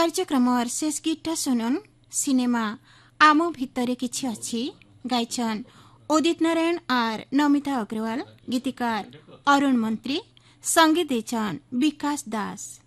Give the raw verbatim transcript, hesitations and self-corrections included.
कार्यक्रम शेष गीतटा सुनुन सिनेमा आमो भितरे किछि अछि गायछन उदित नारायण और नमिता अग्रवाल गीतिकार अरुण मंत्री संगीत देचन विकास दास।